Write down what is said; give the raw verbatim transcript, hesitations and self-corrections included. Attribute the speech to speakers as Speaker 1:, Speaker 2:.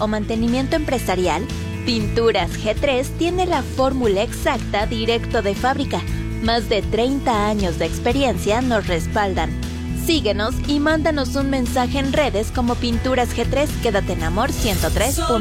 Speaker 1: o mantenimiento empresarial, Pinturas G tres tiene la fórmula exacta directo de fábrica. Más de treinta años de experiencia nos respaldan. Síguenos y mándanos un mensaje en redes como Pinturas G tres. Quédate en Amor ciento tres punto uno.